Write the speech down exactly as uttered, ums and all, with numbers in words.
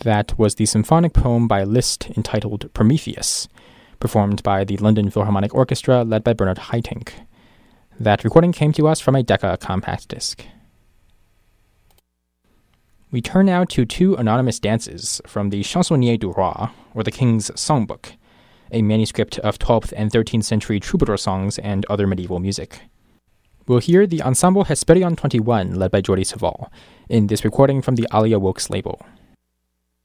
That was the symphonic poem by Liszt entitled Prometheus, performed by the London Philharmonic Orchestra led by Bernard Haitink. That recording came to us from a Decca compact disc. We turn now to two anonymous dances from the Chansonnier du Roi, or the King's Songbook, a manuscript of twelfth and thirteenth century troubadour songs and other medieval music. We'll hear the Ensemble Hesperion twenty-one led by Jordi Savall in this recording from the Alia Wokes label.